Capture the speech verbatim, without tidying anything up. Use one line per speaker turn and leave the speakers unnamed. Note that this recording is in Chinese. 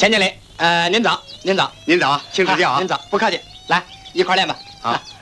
千经理，呃，您早，您早，
您早，请指教啊！
您早，不客气，来一块练吧。
好。